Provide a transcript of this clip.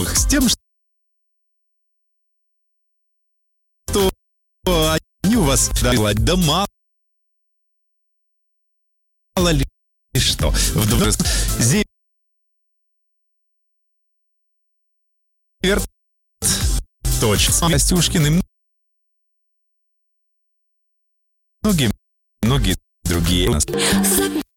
с тем, что они у вас делать, да мало ли что. Вдруг Зиверт точно Костюшкин и многие другие.